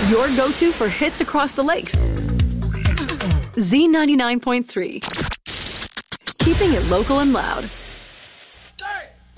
Your go-to for hits across the lakes. Z99.3. Keeping it local and loud.